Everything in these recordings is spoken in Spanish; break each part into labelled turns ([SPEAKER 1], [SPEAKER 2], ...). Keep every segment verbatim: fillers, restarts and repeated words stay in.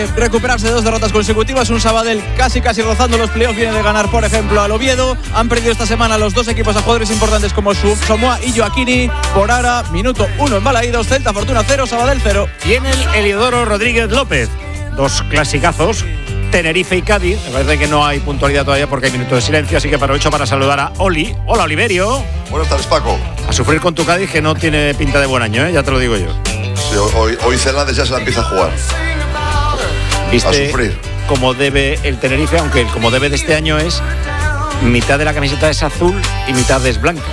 [SPEAKER 1] Recuperarse de dos derrotas consecutivas, un Sabadell casi casi rozando los playoffs, viene de ganar por ejemplo al Oviedo. Han perdido esta semana los dos equipos a jugadores importantes como Somoa y Joaquini. Por ahora, minuto uno en Balaídos, Celta Fortuna cero, Sabadell cero.
[SPEAKER 2] Y en el Heliodoro Rodríguez López, dos clasicazos, Tenerife y Cádiz. Me parece que no hay puntualidad todavía porque hay minuto de silencio, así que aprovecho para saludar a Oli. Hola, Oliverio.
[SPEAKER 3] Buenas tardes, Paco.
[SPEAKER 2] A sufrir con tu Cádiz, que no tiene pinta de buen año, ¿eh? Ya te lo digo yo.
[SPEAKER 3] Sí, hoy, hoy Celades ya se la empieza a jugar.
[SPEAKER 2] ¿Viste
[SPEAKER 3] a sufrir
[SPEAKER 2] como debe el Tenerife? Aunque el como debe de este año es mitad de la camiseta es azul y mitad es blanca.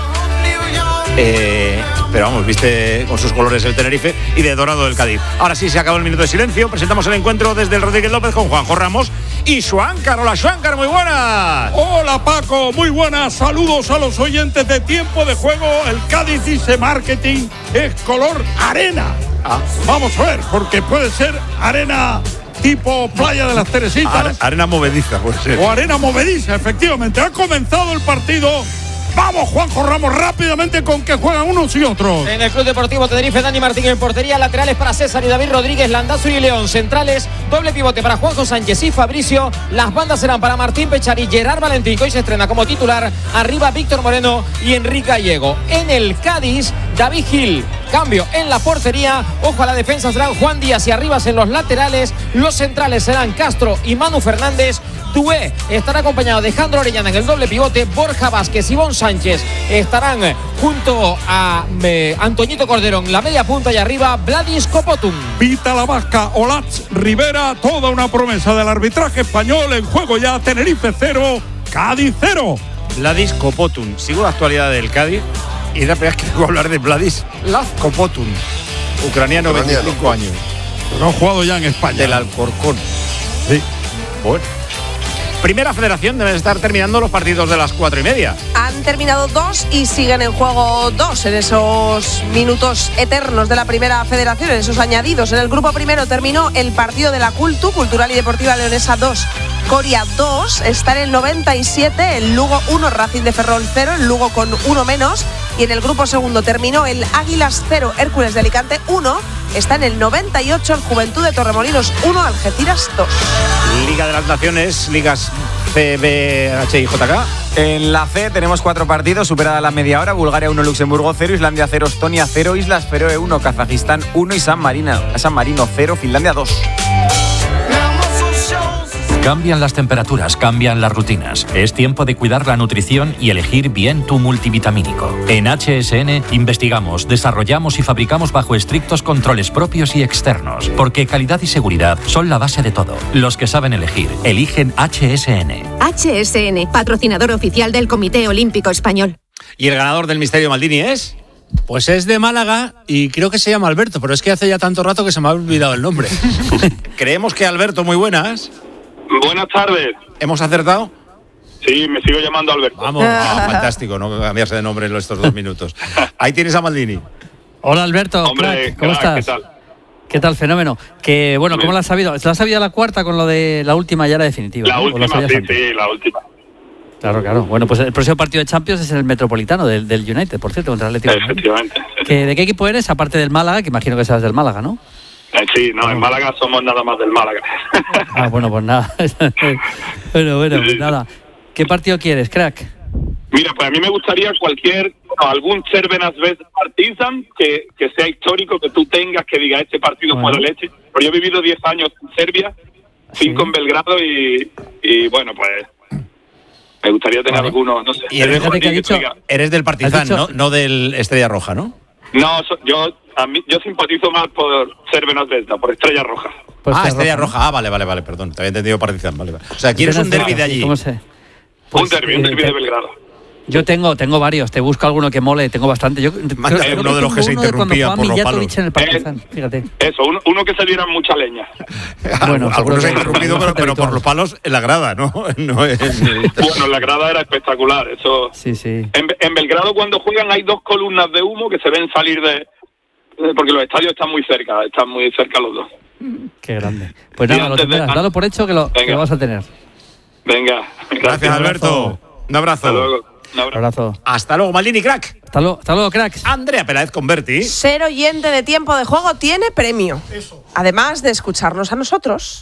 [SPEAKER 2] Eh, pero vamos, viste con sus colores el Tenerife y de dorado el Cádiz. Ahora sí, se acabó el minuto de silencio. Presentamos el encuentro desde el Rodríguez López con Juanjo Ramos y Schwankar. Hola, Schwankar, muy buenas.
[SPEAKER 4] Hola, Paco, muy buenas. Saludos a los oyentes de Tiempo de Juego. El Cádiz dice marketing es color arena.
[SPEAKER 2] Ah.
[SPEAKER 4] Vamos a ver, porque puede ser arena tipo Playa de las Teresitas.
[SPEAKER 2] Are, arena movediza, puede ser.
[SPEAKER 4] O arena movediza, efectivamente. Ha comenzado el partido. Vamos, Juanjo Ramos, rápidamente con que juegan unos y otros.
[SPEAKER 5] En el Club Deportivo Tenerife, Dani Martín en portería, laterales para César y David Rodríguez, Landazuri y León, centrales, doble pivote para Juanjo Sánchez y Fabricio, las bandas serán para Martín Pechar y Gerard Valentín, que hoy se estrena como titular, arriba Víctor Moreno y Enrique Gallego. En el Cádiz, David Gil, cambio en la portería, ojo a la defensa, serán Juan Díaz y arriba en los laterales, los centrales serán Castro y Manu Fernández. Dué estará acompañado de Jandro Orellana en el doble pivote, Borja Vázquez y Ivonne Sánchez estarán junto a eh, Antoñito Cordero en la media punta y arriba Vladis Kopotum.
[SPEAKER 4] Vita la Vasca, Olaz Rivera, toda una promesa del arbitraje español. En juego ya Tenerife cero, Cádiz cero.
[SPEAKER 2] Vladis Kopotum. Sigo la actualidad del Cádiz y es la primera vez que voy a hablar de Vladis Kopotum, ucraniano, veinticinco años.
[SPEAKER 4] Pero ha jugado ya en España.
[SPEAKER 2] Del Alcorcón.
[SPEAKER 4] Sí.
[SPEAKER 2] Bueno. Primera Federación, deben estar terminando los partidos de las cuatro y media.
[SPEAKER 6] Han terminado dos y siguen en juego dos en esos minutos eternos de la Primera Federación, en esos añadidos. En el grupo primero terminó el partido de la Cultu, Cultural y Deportiva Leonesa dos, Coria dos. Está en el noventa y siete, el Lugo uno, Racing de Ferrol cero, el Lugo con uno menos. Y en el grupo segundo terminó el Águilas cero, Hércules de Alicante uno. Está en el noventa y ocho el Juventud de Torremolinos uno, Algeciras dos.
[SPEAKER 2] Liga de las Naciones, ligas C, B, H y J K.
[SPEAKER 7] En la C tenemos cuatro partidos, superada la media hora. Bulgaria uno, Luxemburgo cero, Islandia cero, Estonia cero, Islas Feroe uno, Kazajistán uno y San Marino, San Marino cero, Finlandia dos.
[SPEAKER 8] Cambian las temperaturas, cambian las rutinas. Es tiempo de cuidar la nutrición y elegir bien tu multivitamínico. En H S N investigamos, desarrollamos y fabricamos bajo estrictos controles propios y externos, porque calidad y seguridad son la base de todo. Los que saben elegir, eligen H S N.
[SPEAKER 9] H S N, patrocinador oficial del Comité Olímpico Español.
[SPEAKER 2] ¿Y el ganador del Misterio Maldini es?
[SPEAKER 10] Pues es de Málaga y creo que se llama Alberto, pero es que hace ya tanto rato que se me ha olvidado el nombre.
[SPEAKER 2] Creemos que Alberto, muy buenas.
[SPEAKER 11] Buenas tardes.
[SPEAKER 2] ¿Hemos acertado?
[SPEAKER 11] Sí, me sigo llamando Alberto.
[SPEAKER 2] Vamos, ah, fantástico, no cambiarse de nombre en estos dos minutos. Ahí tienes a Maldini.
[SPEAKER 12] Hola Alberto,
[SPEAKER 11] Hombre,
[SPEAKER 12] crack, ¿cómo
[SPEAKER 11] crack,
[SPEAKER 12] estás?
[SPEAKER 11] ¿qué tal?
[SPEAKER 12] ¿Qué tal, fenómeno? Que bueno, ¿cómo la has sabido? ¿La has sabido la cuarta con lo de la última ya la definitiva?
[SPEAKER 11] La
[SPEAKER 12] ¿no?
[SPEAKER 11] última,
[SPEAKER 12] la
[SPEAKER 11] sí,
[SPEAKER 12] antes?
[SPEAKER 11] sí, la última.
[SPEAKER 12] Claro, claro. Bueno, pues el próximo partido de Champions es el Metropolitano del, del United, por cierto, contra el Atlético.
[SPEAKER 11] Efectivamente.
[SPEAKER 12] ¿Que, ¿De qué equipo eres? Aparte del Málaga, que imagino que sabes del Málaga, ¿no?
[SPEAKER 11] Eh, sí, no, en Málaga somos nada más del Málaga.
[SPEAKER 12] Ah, bueno, pues nada. bueno, bueno, pues nada. ¿Qué partido quieres, crack?
[SPEAKER 11] Mira, pues a mí me gustaría cualquier, algún Cervenas Vez Partizan que, que sea histórico, que tú tengas, que diga este partido
[SPEAKER 12] Bueno.
[SPEAKER 11] fue la leche. Pero yo he vivido diez años en Serbia, cinco en Belgrado y, y bueno, pues me gustaría tener
[SPEAKER 2] Vale.
[SPEAKER 11] algunos, no sé.
[SPEAKER 2] Y eres,
[SPEAKER 11] algún
[SPEAKER 2] que
[SPEAKER 11] que
[SPEAKER 2] dicho,
[SPEAKER 11] diga-
[SPEAKER 2] eres del Partizan,
[SPEAKER 12] dicho-
[SPEAKER 2] ¿no? No del Estrella Roja, ¿no?
[SPEAKER 11] No, so- yo a mí, yo simpatizo más por Cervenas Vesda, por Estrella Roja.
[SPEAKER 12] Pues
[SPEAKER 2] ah,
[SPEAKER 12] Estrella
[SPEAKER 2] Estrella
[SPEAKER 12] Roja,
[SPEAKER 2] Roja. Ah, vale, vale, vale, perdón. Te había entendido Partizan, vale, vale. O sea, ¿quieres un derbi de allí?
[SPEAKER 12] ¿Cómo se?
[SPEAKER 11] un derbi, un
[SPEAKER 12] eh,
[SPEAKER 11] derbi
[SPEAKER 12] te-
[SPEAKER 11] de Belgrado.
[SPEAKER 12] Yo tengo, tengo varios, te busco alguno que mole, tengo bastante. Yo
[SPEAKER 2] Manda
[SPEAKER 12] creo- creo
[SPEAKER 2] uno de los que se
[SPEAKER 12] tengo uno de cuando
[SPEAKER 2] interrumpía
[SPEAKER 12] jugaba
[SPEAKER 2] por los
[SPEAKER 12] Mijatovic
[SPEAKER 2] palos.
[SPEAKER 12] en el Partizan, fíjate.
[SPEAKER 11] Eso, uno, uno que se diera mucha leña.
[SPEAKER 12] Bueno,
[SPEAKER 2] Algunos se han
[SPEAKER 12] seguro que-
[SPEAKER 2] interrumpido, pero, pero por
[SPEAKER 12] habitual.
[SPEAKER 2] los palos en la grada, ¿no? No es...
[SPEAKER 11] Bueno, la grada era espectacular. Eso.
[SPEAKER 12] Sí, sí.
[SPEAKER 11] En, en Belgrado cuando juegan hay dos columnas de humo que se ven salir de... Porque los estadios están muy cerca, están muy cerca los dos.
[SPEAKER 12] Qué grande. Pues
[SPEAKER 11] Y
[SPEAKER 12] nada, lo
[SPEAKER 11] antes de-
[SPEAKER 12] tendrás, dalo por hecho que lo, que
[SPEAKER 11] Venga.
[SPEAKER 12] lo vas a tener.
[SPEAKER 11] Venga,
[SPEAKER 2] Gracias, Alberto. Un abrazo.
[SPEAKER 11] Hasta luego. Un
[SPEAKER 12] Un abrazo.
[SPEAKER 2] Hasta luego, Maldini, crack.
[SPEAKER 12] Hasta luego, hasta luego, cracks.
[SPEAKER 2] Andrea Peláez Converti.
[SPEAKER 6] Ser oyente de Tiempo de Juego tiene premio. Además de escucharnos a nosotros.